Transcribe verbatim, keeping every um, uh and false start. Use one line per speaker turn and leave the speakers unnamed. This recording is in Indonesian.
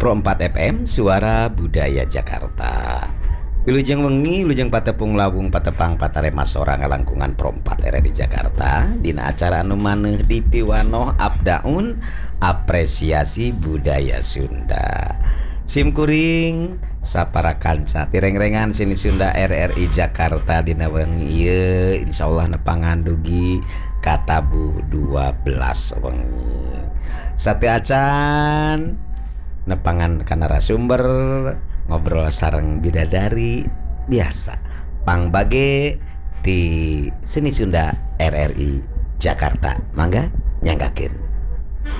Pro empat F M Suara Budaya Jakarta. Wilujeng wengi, wilujeng patepung lawung patepang patarema sorang ngalangkungan Pro empat R di Jakarta. Dina acara anu maneh dipiwanoh Abdaun apresiasi budaya Sunda. Simkuring sapara kanca tireng-rengan sini Sunda R R I Jakarta dina wengi ieu insyaallah nepangan dugi katabu dua belas wengi. Sate acan nepangan ka narasumber ngobrol sareng bidadari biasa pangbage di seni Sunda R R I Jakarta. Mangga nyanggakeun.